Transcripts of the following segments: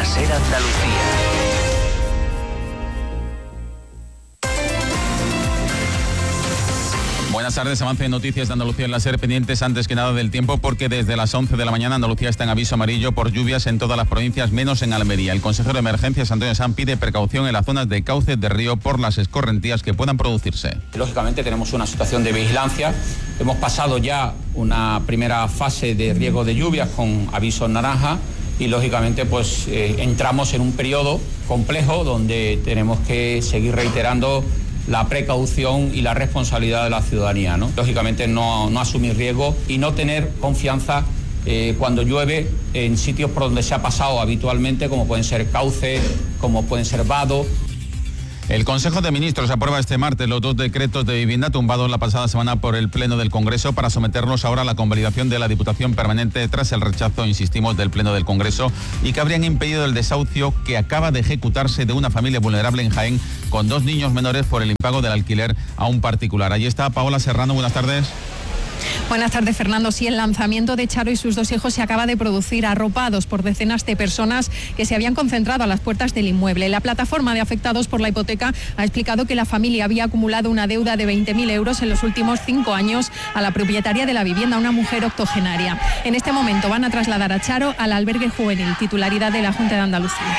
SER Andalucía. Buenas tardes, avance de noticias de Andalucía en la SER, pendientes antes que nada del tiempo porque desde las 11 de la mañana Andalucía está en aviso amarillo por lluvias en todas las provincias menos en Almería. El consejero de Emergencias, Antonio Sanz, pide precaución en las zonas de cauces de río por las escorrentías que puedan producirse. Lógicamente tenemos una situación de vigilancia, hemos pasado ya una primera fase de riesgo de lluvias con aviso naranja y lógicamente pues entramos en un periodo complejo donde tenemos que seguir reiterando la precaución y la responsabilidad de la ciudadanía, ¿no? Lógicamente no asumir riesgo y no tener confianza cuando llueve en sitios por donde se ha pasado habitualmente, como pueden ser cauces, como pueden ser vados. El Consejo de Ministros aprueba este martes los 2 decretos de vivienda tumbados la pasada semana por el Pleno del Congreso para someterlos ahora a la convalidación de la Diputación Permanente tras el rechazo, insistimos, del Pleno del Congreso y que habrían impedido el desahucio que acaba de ejecutarse de una familia vulnerable en Jaén con 2 niños menores por el impago del alquiler a un particular. Allí está Paola Serrano, buenas tardes. Buenas tardes, Fernando. Sí, el lanzamiento de Charo y sus 2 hijos se acaba de producir, arropados por decenas de personas que se habían concentrado a las puertas del inmueble. La plataforma de afectados por la hipoteca ha explicado que la familia había acumulado una deuda de 20.000 euros en los últimos 5 años a la propietaria de la vivienda, una mujer octogenaria. En este momento van a trasladar a Charo al albergue juvenil, titularidad de la Junta de Andalucía.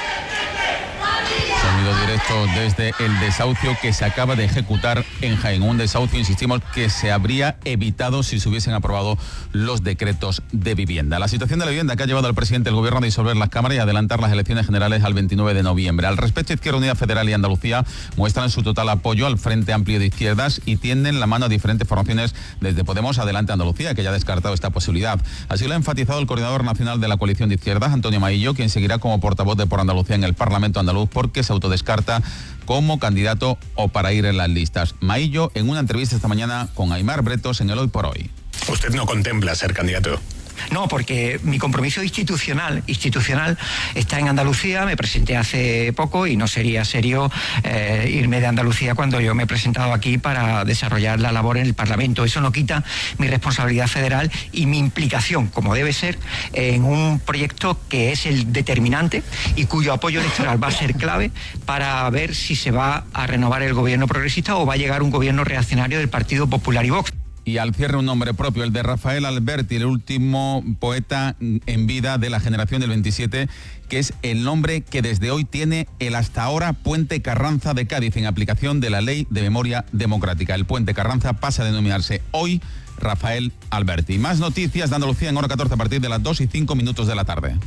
Sonido directo desde el desahucio que se acaba de ejecutar en Jaén. Un desahucio, insistimos, que se habría evitado si se hubiesen aprobado los decretos de vivienda. La situación de la vivienda que ha llevado al presidente del Gobierno a disolver las cámaras y adelantar las elecciones generales al 29 de noviembre. Al respecto, Izquierda Unida Federal y Andalucía muestran su total apoyo al Frente Amplio de Izquierdas y tienden la mano a diferentes formaciones desde Podemos Adelante Andalucía, que ya ha descartado esta posibilidad. Así lo ha enfatizado el coordinador nacional de la coalición de izquierdas, Antonio Maillo, quien seguirá como portavoz de Por Andalucía en el Parlamento andaluz porque se autodescarta como candidato o para ir en las listas. Maillo, en una entrevista esta mañana con Aimar Bretos en el Hoy por Hoy. ¿Usted no contempla ser candidato? No, porque mi compromiso institucional está en Andalucía. Me presenté hace poco y no sería serio irme de Andalucía cuando yo me he presentado aquí para desarrollar la labor en el Parlamento. Eso no quita mi responsabilidad federal y mi implicación, como debe ser, en un proyecto que es el determinante y cuyo apoyo electoral va a ser clave para ver si se va a renovar el gobierno progresista o va a llegar un gobierno reaccionario del Partido Popular y Vox. Y al cierre un nombre propio, el de Rafael Alberti, el último poeta en vida de la generación del 27, que es el nombre que desde hoy tiene el hasta ahora Puente Carranza de Cádiz, en aplicación de la Ley de Memoria Democrática. El Puente Carranza pasa a denominarse hoy Rafael Alberti. Más noticias de Andalucía en hora 14 a partir de las 2:05 de la tarde.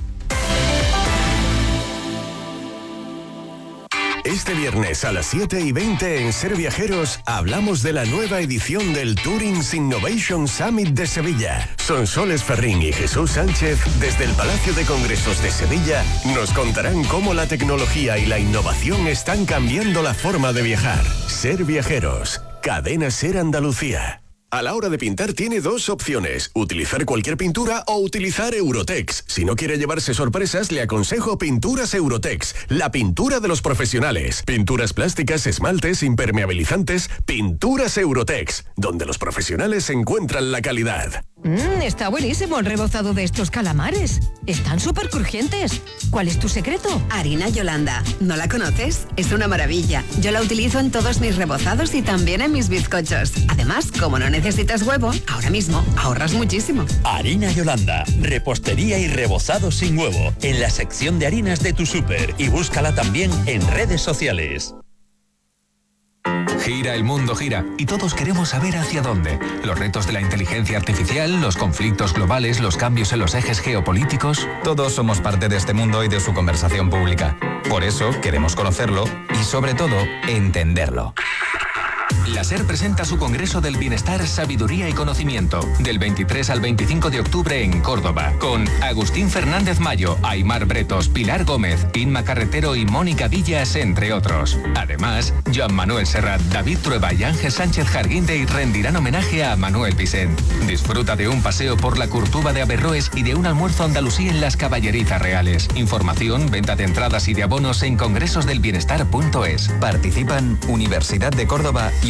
Este viernes a las 7:20 en Ser Viajeros hablamos de la nueva edición del Tourings Innovation Summit de Sevilla. Sonsoles Ferrín y Jesús Sánchez, desde el Palacio de Congresos de Sevilla, nos contarán cómo la tecnología y la innovación están cambiando la forma de viajar. Ser Viajeros, Cadena Ser Andalucía. A la hora de pintar tiene 2 opciones, utilizar cualquier pintura o utilizar Eurotex. Si no quiere llevarse sorpresas, le aconsejo Pinturas Eurotex, la pintura de los profesionales. Pinturas plásticas, esmaltes, impermeabilizantes, Pinturas Eurotex, donde los profesionales encuentran la calidad. Está buenísimo el rebozado de estos calamares. Están súper crujientes. ¿Cuál es tu secreto? Harina Yolanda. ¿No la conoces? Es una maravilla. Yo la utilizo en todos mis rebozados y también en mis bizcochos. Además, como no necesitas huevo, ahora mismo ahorras muchísimo. Harina Yolanda. Repostería y rebozado sin huevo. En la sección de harinas de tu súper. Y búscala también en redes sociales. Gira, el mundo gira, y todos queremos saber hacia dónde. Los retos de la inteligencia artificial, los conflictos globales, los cambios en los ejes geopolíticos. Todos somos parte de este mundo y de su conversación pública. Por eso queremos conocerlo y, sobre todo, entenderlo. La SER presenta su Congreso del Bienestar, Sabiduría y Conocimiento, del 23 al 25 de octubre en Córdoba, con Agustín Fernández Mayo, Aimar Bretos, Pilar Gómez, Inma Carretero y Mónica Villas, entre otros. Además, Joan Manuel Serrat, David Trueba y Ángel Sánchez Jarguinde rendirán homenaje a Manuel Vicent. Disfruta de un paseo por la Curtuba de Averroes y de un almuerzo andalusí en las Caballerizas Reales. Información, venta de entradas y de abonos en congresosdelbienestar.es. Participan Universidad de Córdoba y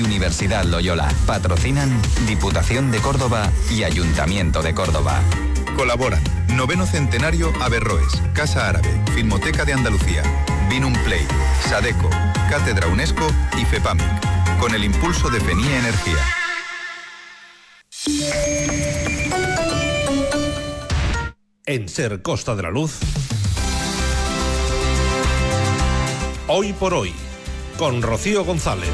Universidad Loyola. Patrocinan Diputación de Córdoba y Ayuntamiento de Córdoba. Colaboran Noveno Centenario Averroes, Casa Árabe, Filmoteca de Andalucía, Binum Play, Sadeco, Cátedra UNESCO y FEPAMIC, con el impulso de FENIE Energía. En Ser Costa de la Luz, Hoy por Hoy, con Rocío González.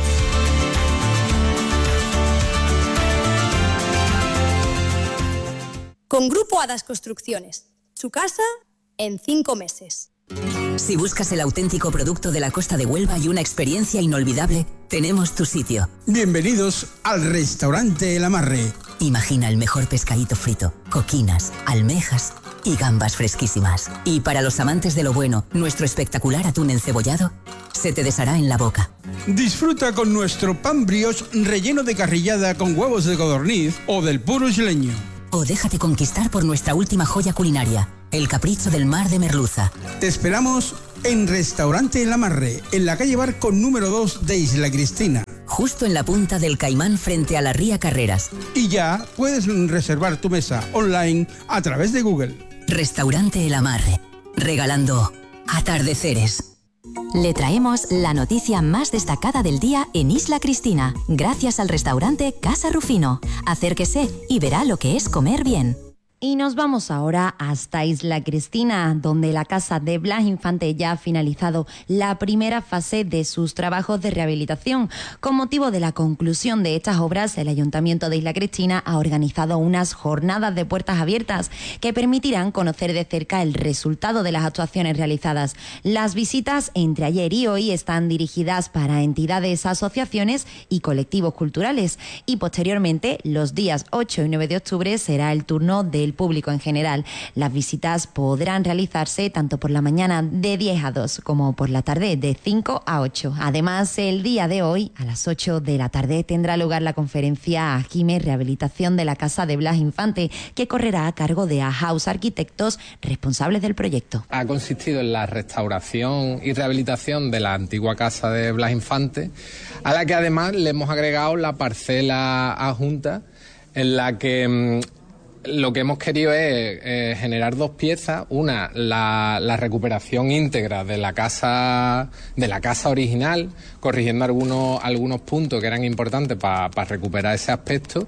Con Grupo Hadas Construcciones, su casa en 5 meses. Si buscas el auténtico producto de la costa de Huelva y una experiencia inolvidable, tenemos tu sitio. Bienvenidos al restaurante El Amarre. Imagina el mejor pescadito frito, coquinas, almejas y gambas fresquísimas. Y para los amantes de lo bueno, nuestro espectacular atún encebollado se te deshará en la boca. Disfruta con nuestro pan brioche relleno de carrillada con huevos de codorniz o del puro isleño. O déjate conquistar por nuestra última joya culinaria, el capricho del mar de merluza. Te esperamos en Restaurante El Amarre, en la calle Barco número 2 de Isla Cristina. Justo en la punta del Caimán frente a la Ría Carreras. Y ya puedes reservar tu mesa online a través de Google. Restaurante El Amarre, regalando atardeceres. Le traemos la noticia más destacada del día en Isla Cristina, gracias al restaurante Casa Rufino. Acérquese y verá lo que es comer bien. Y nos vamos ahora hasta Isla Cristina, donde la Casa de Blas Infante ya ha finalizado la primera fase de sus trabajos de rehabilitación. Con motivo de la conclusión de estas obras, el Ayuntamiento de Isla Cristina ha organizado unas jornadas de puertas abiertas que permitirán conocer de cerca el resultado de las actuaciones realizadas. Las visitas entre ayer y hoy están dirigidas para entidades, asociaciones y colectivos culturales. Y posteriormente, los días 8 y 9 de octubre, será el turno del público en general. Las visitas podrán realizarse tanto por la mañana de 10 a 2 como por la tarde de 5 a 8. Además, el día de hoy, a las 8 de la tarde, tendrá lugar la conferencia Ajime Rehabilitación de la Casa de Blas Infante, que correrá a cargo de Ahaus Arquitectos, responsables del proyecto. Ha consistido en la restauración y rehabilitación de la antigua Casa de Blas Infante, a la que además le hemos agregado la parcela adjunta, en la que lo que hemos querido es generar dos piezas. Una, la recuperación íntegra de la casa original, corrigiendo algunos puntos que eran importantes para recuperar ese aspecto.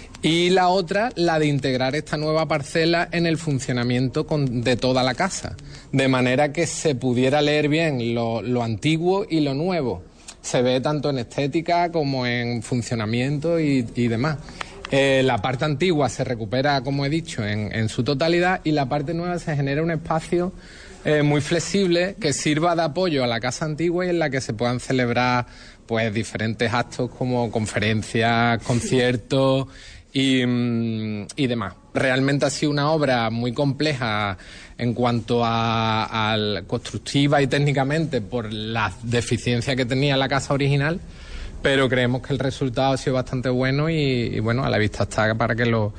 Y la otra, la de integrar esta nueva parcela en el funcionamiento de toda la casa, de manera que se pudiera leer bien lo antiguo y lo nuevo. Se ve tanto en estética como en funcionamiento y demás. La parte antigua se recupera, como he dicho, en su totalidad, y la parte nueva se genera un espacio muy flexible que sirva de apoyo a la casa antigua y en la que se puedan celebrar pues diferentes actos como conferencias, conciertos y demás. Realmente ha sido una obra muy compleja en cuanto a constructiva y técnicamente por la deficiencia que tenía la casa original, pero creemos que el resultado ha sido bastante bueno y bueno, a la vista está para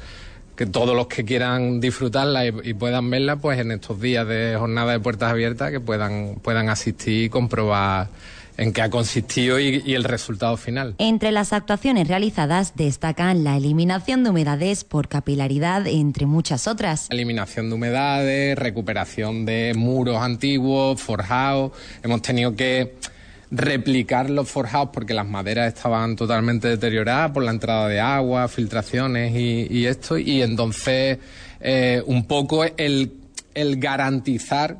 que todos los que quieran disfrutarla y puedan verla, pues en estos días de jornada de puertas abiertas, que puedan asistir y comprobar en qué ha consistido y el resultado final. Entre las actuaciones realizadas destacan la eliminación de humedades por capilaridad, entre muchas otras. Eliminación de humedades, recuperación de muros antiguos, forjados. Hemos tenido que replicar los forjados porque las maderas estaban totalmente deterioradas por la entrada de agua, filtraciones y esto, y entonces un poco el garantizar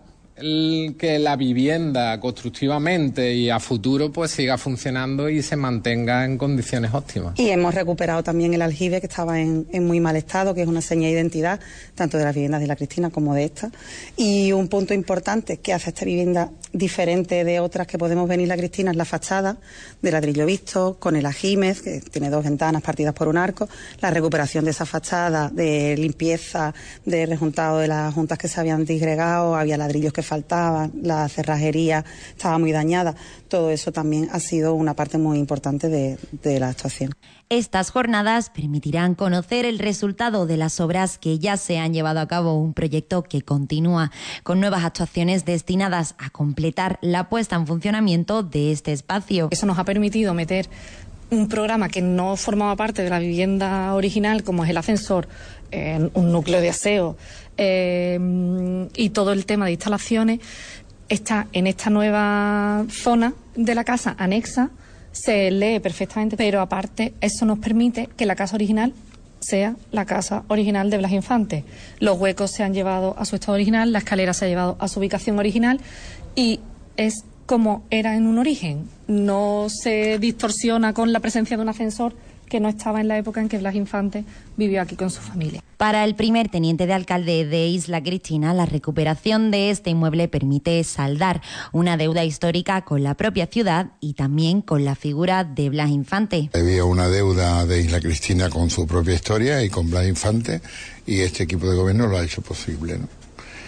que la vivienda constructivamente y a futuro pues siga funcionando y se mantenga en condiciones óptimas. Y hemos recuperado también el aljibe, que estaba en muy mal estado, que es una seña de identidad tanto de las viviendas de la Cristina como de esta. Y un punto importante que hace esta vivienda diferente de otras que podemos ver en la Cristina es la fachada de ladrillo visto con el ajímez, que tiene 2 ventanas partidas por un arco. La recuperación de esa fachada, de limpieza, de rejuntado de las juntas que se habían disgregado, había ladrillos que faltaban, la cerrajería estaba muy dañada. Todo eso también ha sido una parte muy importante de la actuación. Estas jornadas permitirán conocer el resultado de las obras que ya se han llevado a cabo, un proyecto que continúa con nuevas actuaciones destinadas a completar la puesta en funcionamiento de este espacio. Eso nos ha permitido meter un programa que no formaba parte de la vivienda original, como es el ascensor, un núcleo de aseo y todo el tema de instalaciones, está en esta nueva zona de la casa anexa, se lee perfectamente, pero aparte eso nos permite que la casa original sea la casa original de Blas Infante. Los huecos se han llevado a su estado original, la escalera se ha llevado a su ubicación original y es como era en un origen. No se distorsiona con la presencia de un ascensor que no estaba en la época en que Blas Infante vivió aquí con su familia. Para el primer teniente de alcalde de Isla Cristina, la recuperación de este inmueble permite saldar una deuda histórica con la propia ciudad y también con la figura de Blas Infante. Había una deuda de Isla Cristina con su propia historia y con Blas Infante, y este equipo de gobierno lo ha hecho posible, ¿no?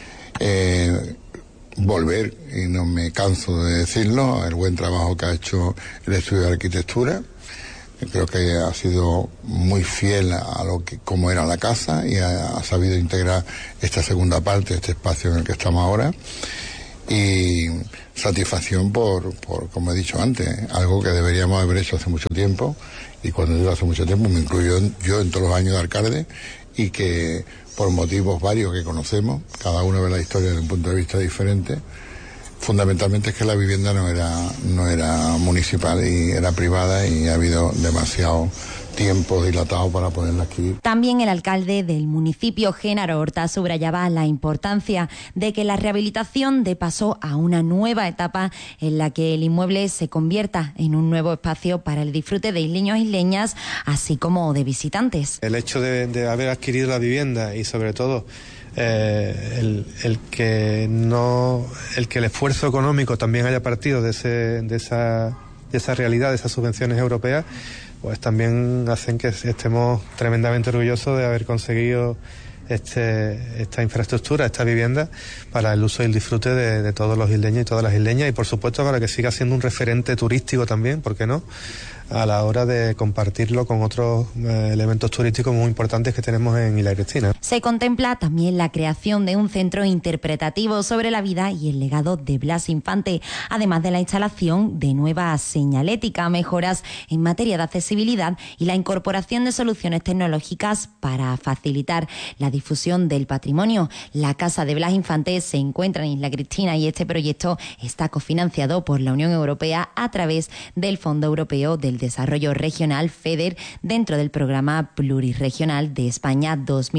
Volver, y no me canso de decirlo, el buen trabajo que ha hecho el estudio de arquitectura. Creo que ha sido muy fiel a lo que como era la casa y ha sabido integrar esta segunda parte, este espacio en el que estamos ahora. Y satisfacción por como he dicho antes, algo que deberíamos haber hecho hace mucho tiempo, y cuando digo hace mucho tiempo me incluyo yo en todos los años de alcalde, y que por motivos varios que conocemos, cada uno ve la historia desde un punto de vista diferente. Fundamentalmente es que la vivienda no era municipal y era privada, y ha habido demasiado tiempo dilatado para poderla adquirir. También el alcalde del municipio, Génaro Horta, subrayaba la importancia de que la rehabilitación dé paso a una nueva etapa en la que el inmueble se convierta en un nuevo espacio para el disfrute de isleños e isleñas, así como de visitantes. El hecho de haber adquirido la vivienda y sobre todo el que el esfuerzo económico también haya partido de esa realidad, de esas subvenciones europeas, pues también hacen que estemos tremendamente orgullosos de haber conseguido esta infraestructura, esta vivienda, para el uso y el disfrute de todos los isleños y todas las isleñas, y por supuesto para que siga siendo un referente turístico también, ¿por qué no?, a la hora de compartirlo con otros elementos turísticos muy importantes que tenemos en Isla Cristina. Se contempla también la creación de un centro interpretativo sobre la vida y el legado de Blas Infante, además de la instalación de nueva señalética, mejoras en materia de accesibilidad y la incorporación de soluciones tecnológicas para facilitar la difusión del patrimonio. La Casa de Blas Infante se encuentra en Isla Cristina y este proyecto está cofinanciado por la Unión Europea a través del Fondo Europeo del Desarrollo Regional, FEDER, dentro del programa Plurirregional de España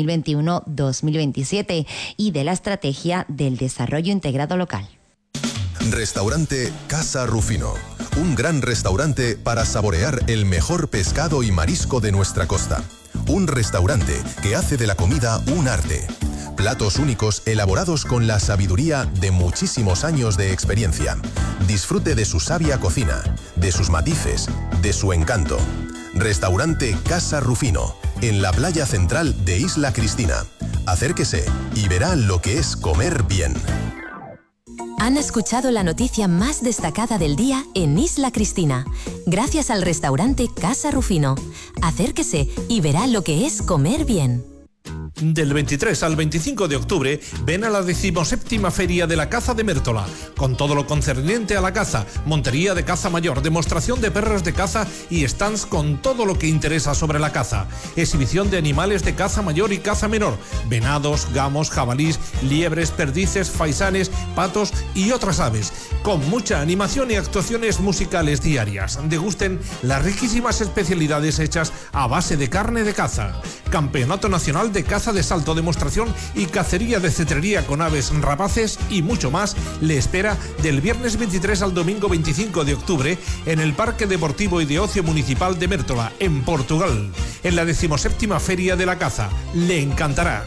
2021-2027 y de la Estrategia del Desarrollo Integrado Local. Restaurante Casa Rufino. Un gran restaurante para saborear el mejor pescado y marisco de nuestra costa. Un restaurante que hace de la comida un arte. Platos únicos elaborados con la sabiduría de muchísimos años de experiencia. Disfrute de su sabia cocina, de sus matices, de su encanto. Restaurante Casa Rufino, en la playa central de Isla Cristina. Acérquese y verá lo que es comer bien. Han escuchado la noticia más destacada del día en Isla Cristina, gracias al restaurante Casa Rufino. Acérquese y verá lo que es comer bien. Del 23 al 25 de octubre ven a la 17ª Feria de la Caza de Mértola, con todo lo concerniente a la caza, montería de caza mayor, demostración de perros de caza y stands con todo lo que interesa sobre la caza, exhibición de animales de caza mayor y caza menor, venados, gamos, jabalís, liebres, perdices, faisanes, patos y otras aves, con mucha animación y actuaciones musicales diarias. Degusten las riquísimas especialidades hechas a base de carne de caza. Campeonato Nacional de Caza de Salto, demostración y cacería de cetrería con aves rapaces y mucho más le espera del viernes 23 al domingo 25 de octubre en el Parque Deportivo y de Ocio Municipal de Mértola, en Portugal, en la 17ª Feria de la Caza. Le encantará.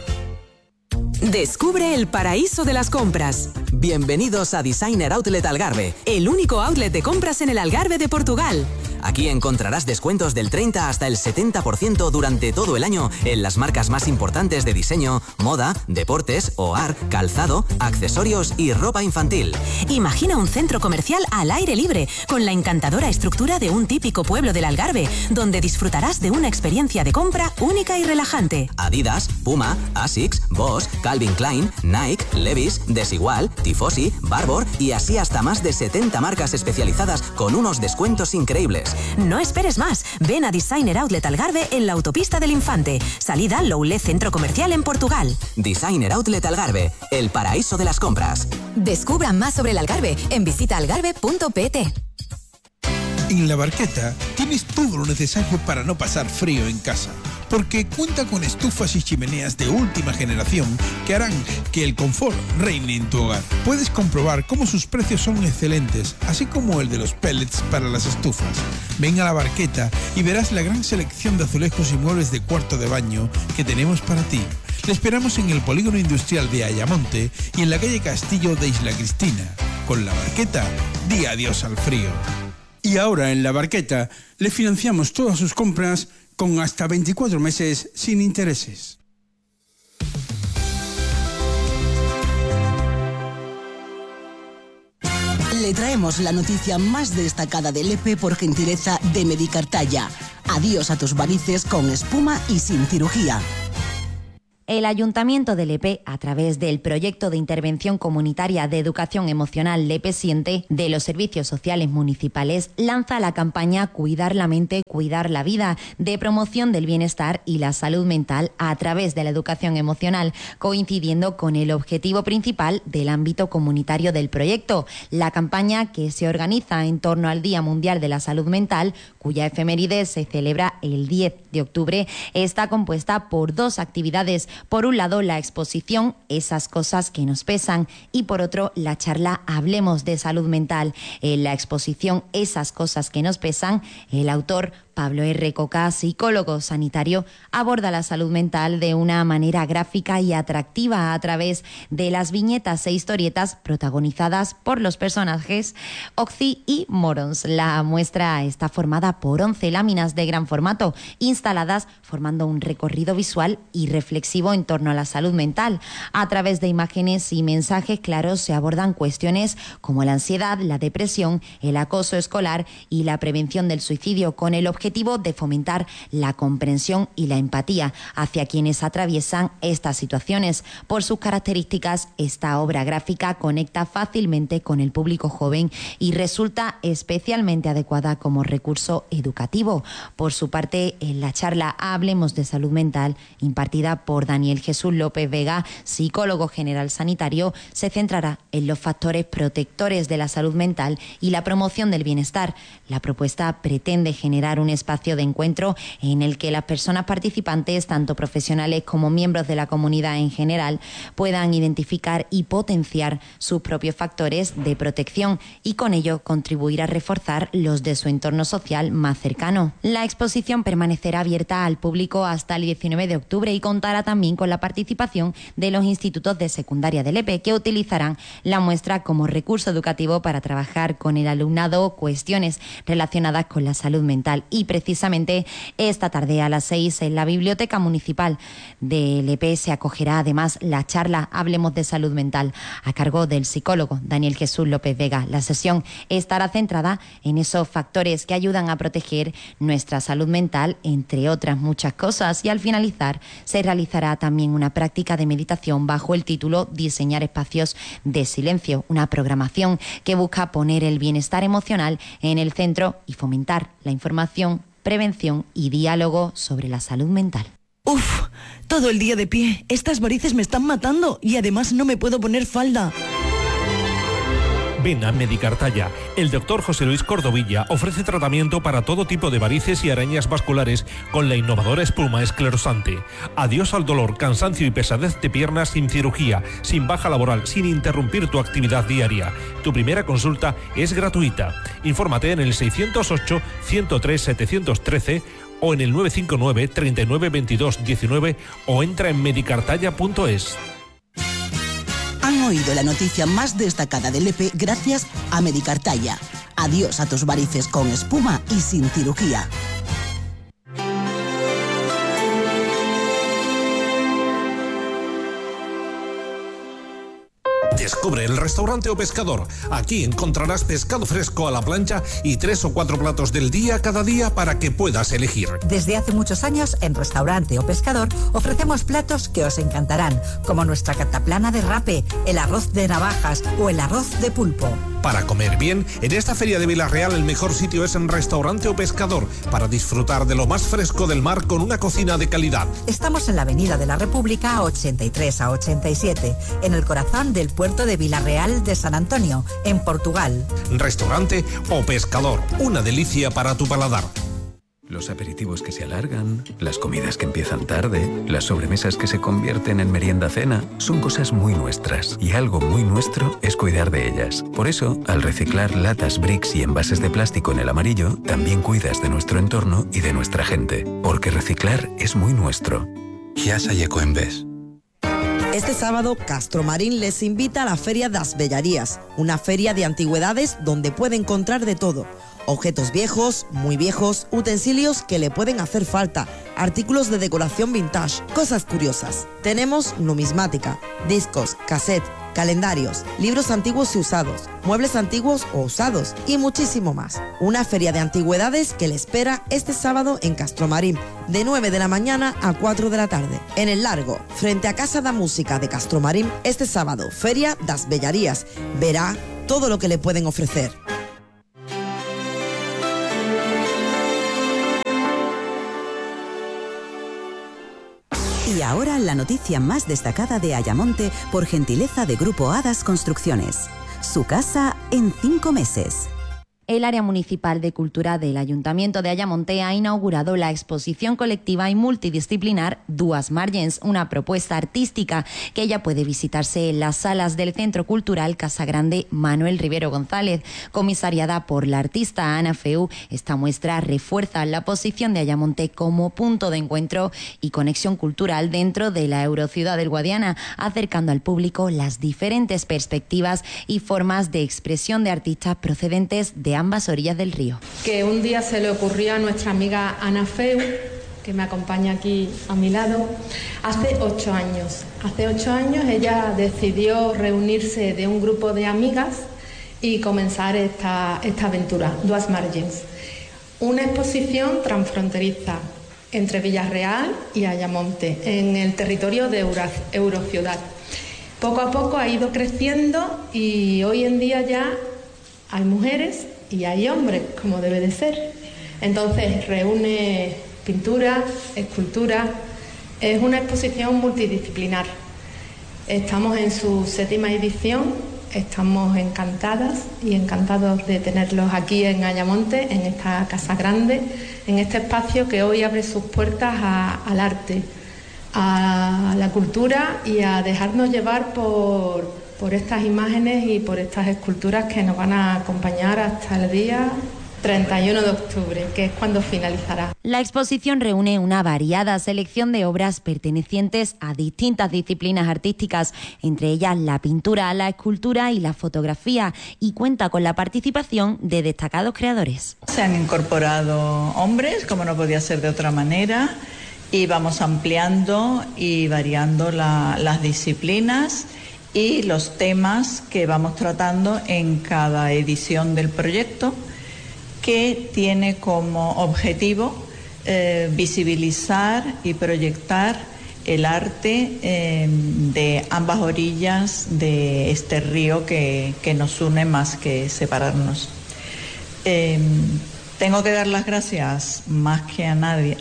Descubre el paraíso de las compras. Bienvenidos a Designer Outlet Algarve, el único outlet de compras en el Algarve de Portugal. Aquí encontrarás descuentos del 30 hasta el 70% durante todo el año en las marcas más importantes de diseño, moda, deportes, hogar, calzado, accesorios y ropa infantil. Imagina un centro comercial al aire libre, con la encantadora estructura de un típico pueblo del Algarve, donde disfrutarás de una experiencia de compra única y relajante. Adidas, Puma, Asics, Bosch, Calvin Klein, Nike, Levi's, Desigual, Tifosi, Barbour y así hasta más de 70 marcas especializadas con unos descuentos increíbles. Plus. No esperes más. Ven a Designer Outlet Algarve en la autopista del Infante. Salida Loulé Centro Comercial en Portugal. Designer Outlet Algarve, el paraíso de las compras. Descubra más sobre el Algarve en visitaalgarve.pt. En La Barqueta tienes todo lo necesario para no pasar frío en casa, porque cuenta con estufas y chimeneas de última generación que harán que el confort reine en tu hogar. Puedes comprobar cómo sus precios son excelentes, así como el de los pellets para las estufas. Ven a La Barqueta y verás la gran selección de azulejos y muebles de cuarto de baño que tenemos para ti. Le esperamos en el polígono industrial de Ayamonte y en la calle Castillo de Isla Cristina. Con La Barqueta, di adiós al frío. Y ahora en La Barqueta le financiamos todas sus compras con hasta 24 meses sin intereses. Le traemos la noticia más destacada del EP por gentileza de Medicartaya. Adiós a tus varices con espuma y sin cirugía. El Ayuntamiento de Lepe, a través del proyecto de intervención comunitaria de educación emocional Lepe Siente de los servicios sociales municipales, lanza la campaña Cuidar la mente, cuidar la vida, de promoción del bienestar y la salud mental a través de la educación emocional, coincidiendo con el objetivo principal del ámbito comunitario del proyecto. La campaña, que se organiza en torno al Día Mundial de la Salud Mental, cuya efeméride se celebra el 10 de octubre, está compuesta por dos actividades. Por un lado, la exposición Esas cosas que nos pesan y por otro, la charla Hablemos de salud mental. En la exposición Esas cosas que nos pesan, el autor Pablo R. Coca, psicólogo sanitario, aborda la salud mental de una manera gráfica y atractiva a través de las viñetas e historietas protagonizadas por los personajes Oxy y Morons. La muestra está formada por 11 láminas de gran formato, instaladas formando un recorrido visual y reflexivo en torno a la salud mental. A través de imágenes y mensajes claros se abordan cuestiones como la ansiedad, la depresión, el acoso escolar y la prevención del suicidio, con el objetivo de fomentar la comprensión y la empatía hacia quienes atraviesan estas situaciones. Por sus características, esta obra gráfica conecta fácilmente con el público joven y resulta especialmente adecuada como recurso educativo. Por su parte, en la charla Hablemos de salud mental, impartida por Daniel Jesús López Vega, psicólogo general sanitario, se centrará en los factores protectores de la salud mental y la promoción del bienestar. La propuesta pretende generar un espacio de encuentro en el que las personas participantes, tanto profesionales como miembros de la comunidad en general, puedan identificar y potenciar sus propios factores de protección y con ello contribuir a reforzar los de su entorno social más cercano. La exposición permanecerá abierta al público hasta el 19 de octubre y contará también con la participación de los institutos de secundaria del EPE, que utilizarán la muestra como recurso educativo para trabajar con el alumnado cuestiones relacionadas con la salud mental. Y precisamente esta tarde a las 6 en la Biblioteca Municipal del EP se acogerá además la charla Hablemos de salud mental a cargo del psicólogo Daniel Jesús López Vega. La sesión estará centrada en esos factores que ayudan a proteger nuestra salud mental, entre otras muchas cosas, y al finalizar se realizará también una práctica de meditación bajo el título Diseñar espacios de silencio, una programación que busca poner el bienestar emocional en el centro y fomentar la información, prevención y diálogo sobre la salud mental. Uf, todo el día de pie. Estas varices me están matando y además no me puedo poner falda. Ven a Medicartaya. El doctor José Luis Cordovilla ofrece tratamiento para todo tipo de varices y arañas vasculares con la innovadora espuma esclerosante. Adiós al dolor, cansancio y pesadez de piernas sin cirugía, sin baja laboral, sin interrumpir tu actividad diaria. Tu primera consulta es gratuita. Infórmate en el 608 103 713 o en el 959 39 22 19 o entra en medicartaya.es. Han oído la noticia más destacada del EP gracias a Medicartaya. Adiós a tus varices con espuma y sin cirugía. Descubre el restaurante O Pescador. Aquí encontrarás pescado fresco a la plancha y 3 o 4 platos del día cada día para que puedas elegir. Desde hace muchos años en Restaurante O Pescador ofrecemos platos que os encantarán, como nuestra cataplana de rape, el arroz de navajas o el arroz de pulpo. Para comer bien, en esta feria de Vila-real el mejor sitio es en Restaurante O Pescador, para disfrutar de lo más fresco del mar con una cocina de calidad. Estamos en la Avenida de la República 83 a 87, en el corazón del puerto de Vila-real de San Antonio, en Portugal. Restaurante O Pescador, una delicia para tu paladar. Los aperitivos que se alargan, las comidas que empiezan tarde, las sobremesas que se convierten en merienda-cena, son cosas muy nuestras. Y algo muy nuestro es cuidar de ellas. Por eso, al reciclar latas, bricks y envases de plástico en el amarillo, también cuidas de nuestro entorno y de nuestra gente. Porque reciclar es muy nuestro. Chiasa y Ecoembes. Este sábado, Castromarín les invita a la Feria das Bellarías, una feria de antigüedades donde puede encontrar de todo. Objetos viejos, muy viejos, utensilios que le pueden hacer falta, artículos de decoración vintage, cosas curiosas. Tenemos numismática, discos, cassette, calendarios, libros antiguos y usados, muebles antiguos o usados y muchísimo más. Una feria de antigüedades que le espera este sábado en Castromarín, de 9 de la mañana a 4 de la tarde. En el Largo, frente a Casa da Música de Castromarín, este sábado, Feria das Bellarías. Verá todo lo que le pueden ofrecer. Y ahora la noticia más destacada de Ayamonte por gentileza de Grupo Hadas Construcciones. Su casa en 5 meses. El área municipal de cultura del Ayuntamiento de Ayamonte ha inaugurado la exposición colectiva y multidisciplinar Duas Margens, una propuesta artística que ya puede visitarse en las salas del Centro Cultural Casa Grande Manuel Rivero González. Comisariada por la artista Ana Feu, esta muestra refuerza la posición de Ayamonte como punto de encuentro y conexión cultural dentro de la Eurociudad del Guadiana, acercando al público las diferentes perspectivas y formas de expresión de artistas procedentes de ambas orillas del río. Que un día se le ocurrió a nuestra amiga Ana Feu, que me acompaña aquí a mi lado, hace 8 años. Hace 8 años ella decidió reunirse de un grupo de amigas y comenzar esta aventura, Duas Margens. Una exposición transfronteriza entre Vila-real y Ayamonte, en el territorio de Eurociudad. Poco a poco ha ido creciendo y hoy en día ya hay mujeres y hay hombres, como debe de ser. Entonces reúne pintura, escultura. Es una exposición multidisciplinar. Estamos en su 7ª edición, estamos encantadas y encantados de tenerlos aquí en Ayamonte, en esta Casa Grande, en este espacio que hoy abre sus puertas al arte, a la cultura y a dejarnos llevar por estas imágenes y por estas esculturas que nos van a acompañar hasta el día 31 de octubre, que es cuando finalizará. La exposición reúne una variada selección de obras pertenecientes a distintas disciplinas artísticas, entre ellas la pintura, la escultura y la fotografía, y cuenta con la participación de destacados creadores. Se han incorporado hombres, como no podía ser de otra manera, y vamos ampliando y variando las disciplinas y los temas que vamos tratando en cada edición del proyecto, que tiene como objetivo visibilizar y proyectar el arte de ambas orillas de este río que nos une más que separarnos. Tengo que dar las gracias más que a nadie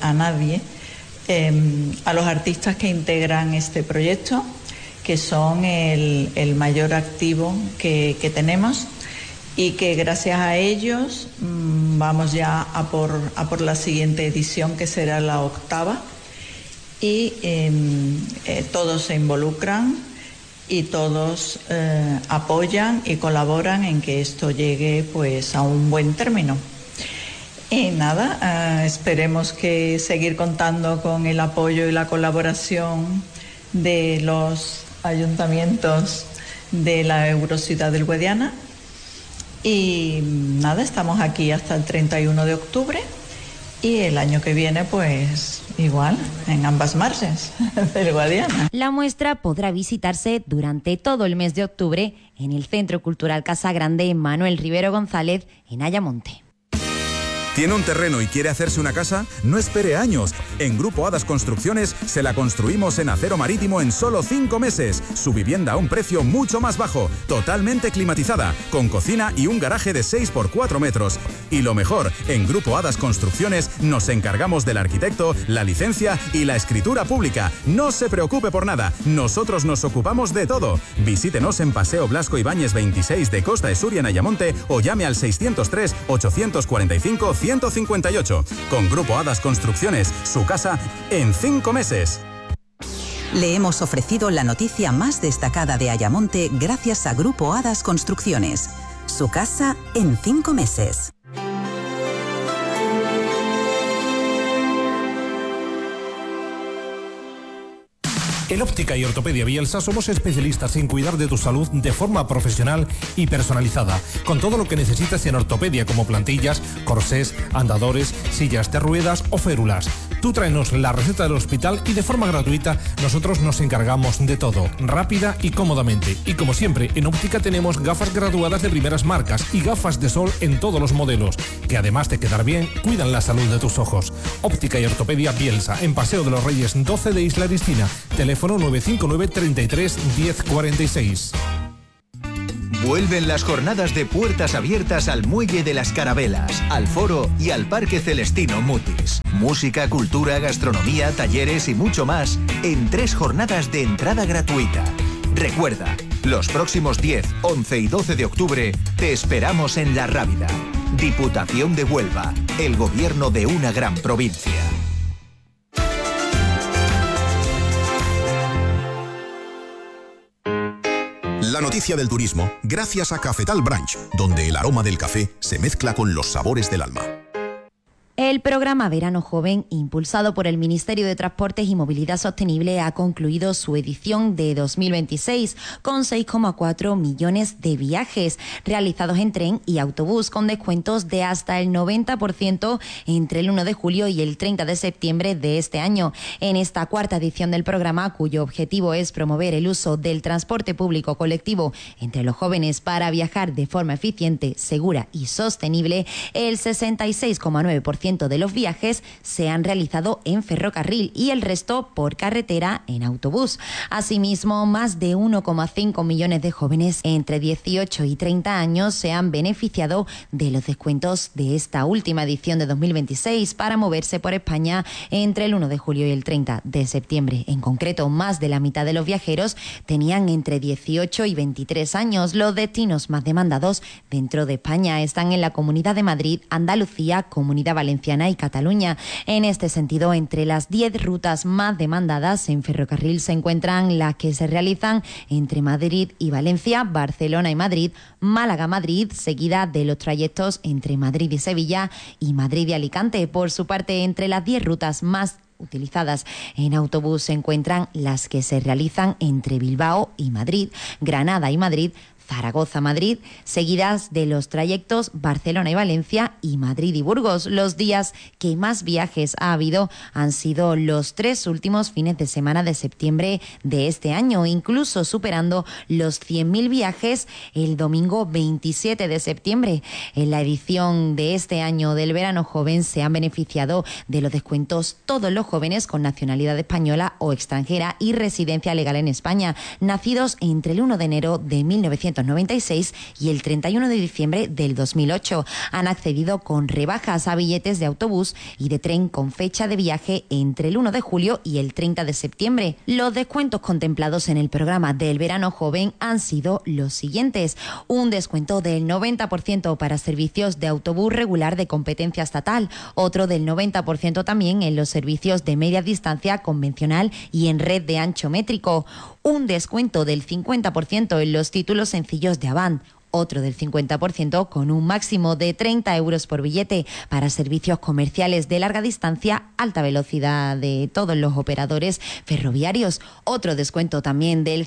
a los artistas que integran este proyecto, que son el mayor activo que tenemos, y que gracias a ellos vamos ya a por la siguiente edición, que será la 8ª, y todos se involucran y todos apoyan y colaboran en que esto llegue pues a un buen término. Y nada, esperemos que seguir contando con el apoyo y la colaboración de los ayuntamientos de la Eurociudad del Guadiana. Y nada, estamos aquí hasta el 31 de octubre y el año que viene pues igual en ambas margens del Guadiana. La muestra podrá visitarse durante todo el mes de octubre en el Centro Cultural Casa Grande Manuel Rivero González en Ayamonte. ¿Tiene un terreno y quiere hacerse una casa? No espere años. En Grupo Hadas Construcciones se la construimos en acero marítimo en solo 5 meses. Su vivienda a un precio mucho más bajo, totalmente climatizada, con cocina y un garaje de 6 por 4 metros. Y lo mejor, en Grupo Hadas Construcciones nos encargamos del arquitecto, la licencia y la escritura pública. No se preocupe por nada, nosotros nos ocupamos de todo. Visítenos en Paseo Blasco Ibáñez 26 de Costa de Suria en Ayamonte o llame al 603 845 158. Con Grupo Hadas Construcciones, su casa en 5 meses. Le hemos ofrecido la noticia más destacada de Ayamonte gracias a Grupo Hadas Construcciones. Su casa en 5 meses. En Óptica y Ortopedia Bielsa somos especialistas en cuidar de tu salud de forma profesional y personalizada, con todo lo que necesitas en ortopedia como plantillas, corsés, andadores, sillas de ruedas o férulas. Tú tráenos la receta del hospital y de forma gratuita nosotros nos encargamos de todo, rápida y cómodamente. Y como siempre, en Óptica tenemos gafas graduadas de primeras marcas y gafas de sol en todos los modelos, que además de quedar bien, cuidan la salud de tus ojos. Óptica y Ortopedia Bielsa, en Paseo de los Reyes 12 de Isla Cristina. Teléfono 959 33 10 46. Vuelven las jornadas de puertas abiertas al Muelle de las Carabelas, al Foro y al Parque Celestino Mutis. Música, cultura, gastronomía, talleres y mucho más en 3 jornadas de entrada gratuita. Recuerda, los próximos 10, 11 y 12 de octubre te esperamos en La Rábida. Diputación de Huelva, el gobierno de una gran provincia. La noticia del turismo, gracias a Cafetal Branch, donde el aroma del café se mezcla con los sabores del alma. El programa Verano Joven, impulsado por el Ministerio de Transportes y Movilidad Sostenible, ha concluido su edición de 2026 con 6,4 millones de viajes realizados en tren y autobús, con descuentos de hasta el 90% entre el 1 de julio y el 30 de septiembre de este año. En esta 4ª edición del programa, cuyo objetivo es promover el uso del transporte público colectivo entre los jóvenes para viajar de forma eficiente, segura y sostenible, el 66,9% de los viajes se han realizado en ferrocarril y el resto por carretera en autobús. Asimismo, más de 1,5 millones de jóvenes entre 18 y 30 años se han beneficiado de los descuentos de esta última edición de 2026 para moverse por España entre el 1 de julio y el 30 de septiembre. En concreto, más de la mitad de los viajeros tenían entre 18 y 23 años. Los destinos más demandados dentro de España están en la Comunidad de Madrid, Andalucía, Comunidad Valenciana y Cataluña. En este sentido, entre las 10 rutas más demandadas en ferrocarril se encuentran las que se realizan entre Madrid y Valencia, Barcelona y Madrid, Málaga-Madrid, seguida de los trayectos entre Madrid y Sevilla y Madrid y Alicante. Por su parte, entre las 10 rutas más utilizadas en autobús se encuentran las que se realizan entre Bilbao y Madrid, Granada y Madrid, Zaragoza-Madrid, seguidas de los trayectos Barcelona y Valencia y Madrid y Burgos. Los días que más viajes ha habido han sido los 3 últimos fines de semana de septiembre de este año, incluso superando los 100.000 viajes el domingo 27 de septiembre. En la edición de este año del Verano Joven se han beneficiado de los descuentos todos los jóvenes con nacionalidad española o extranjera y residencia legal en España, nacidos entre el 1 de enero de 1996 y el 31 de diciembre del 2008. Han accedido con rebajas a billetes de autobús y de tren con fecha de viaje entre el 1 de julio y el 30 de septiembre. Los descuentos contemplados en el programa del Verano Joven han sido los siguientes: un descuento del 90% para servicios de autobús regular de competencia estatal, otro del 90% también en los servicios de media distancia convencional y en red de ancho métrico, un descuento del 50% en los títulos sencillos de Avant, otro del 50% con un máximo de 30 euros por billete para servicios comerciales de larga distancia, alta velocidad de todos los operadores ferroviarios, otro descuento también del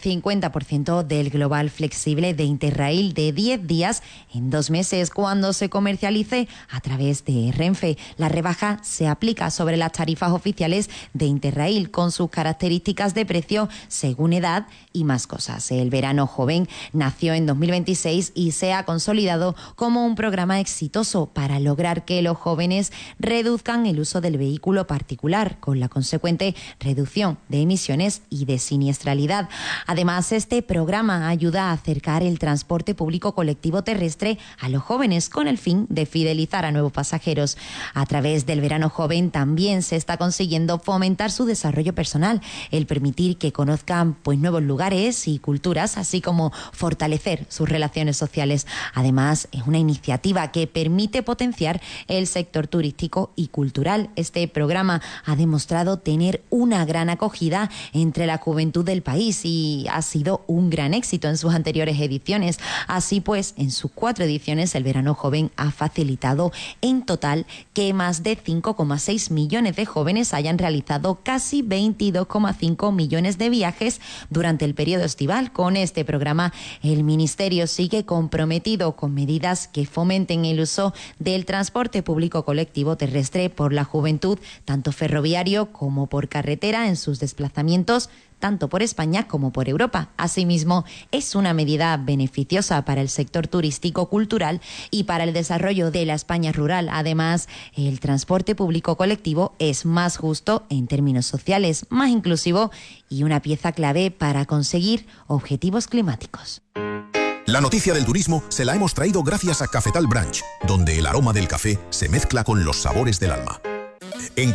50% del global flexible de Interrail de 10 días en 2 meses cuando se comercialice a través de Renfe. La rebaja se aplica sobre las tarifas oficiales de Interrail con sus características de precio según edad y más cosas. El Verano Joven nació en 2026 y se ha consolidado como un programa exitoso para lograr que los jóvenes reduzcan el uso del vehículo particular, con la consecuente reducción de emisiones y de siniestralidad. Además, este programa ayuda a acercar el transporte público colectivo terrestre a los jóvenes con el fin de fidelizar a nuevos pasajeros. A través del Verano Joven también se está consiguiendo fomentar su desarrollo personal, el permitir que conozcan nuevos lugares y culturas, así como fortalecer sus relaciones sociales. Además, es una iniciativa que permite potenciar el sector turístico y cultural. Este programa ha demostrado tener una gran acogida entre la juventud del país y ha sido un gran éxito en sus anteriores ediciones. Así pues, en sus 4 ediciones, el Verano Joven ha facilitado en total que más de 5,6 millones de jóvenes hayan realizado casi 22,5 millones de viajes durante el periodo estival. Con este programa, el Ministerio sigue comprometido con medidas que fomenten el uso del transporte público colectivo terrestre por la juventud, tanto ferroviario como por carretera, en sus desplazamientos tanto por España como por Europa. Asimismo, es una medida beneficiosa para el sector turístico cultural y para el desarrollo de la España rural. Además, el transporte público colectivo es más justo en términos sociales, más inclusivo y una pieza clave para conseguir objetivos climáticos. La noticia del turismo se la hemos traído gracias a Cafetal Branch, donde el aroma del café se mezcla con los sabores del alma.